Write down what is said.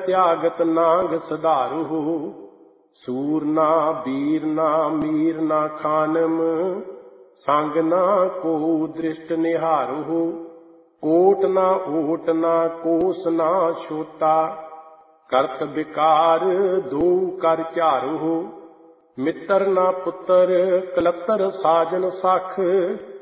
त्यागत नाग सधारु। सूर ना बीर ना मीर ना खानम, संग ना को दृष्ट निहारु। कोट ना ओट ना कोस ना छोटा, करत विकार दो कर चारु। मित्र ना पुत्र कलतर साजन सख,